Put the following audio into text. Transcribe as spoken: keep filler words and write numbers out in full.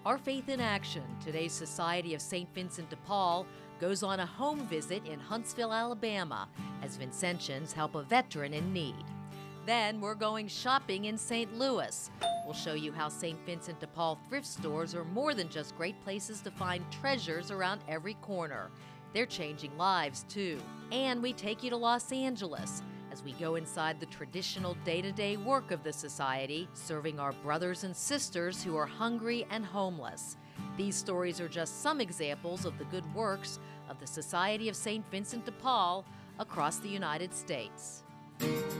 Our Faith in Action, today's Society of Saint Vincent de Paul, goes on a home visit in Huntsville, Alabama, as Vincentians help a veteran in need. Then we're going shopping in Saint Louis. We'll show you how Saint Vincent de Paul thrift stores are more than just great places to find treasures around every corner. They're changing lives, too. And we take you to Los Angeles as we go inside the traditional day-to-day work of the Society, serving our brothers and sisters who are hungry and homeless. These stories are just some examples of the good works of the Society of Saint Vincent de Paul across the United States.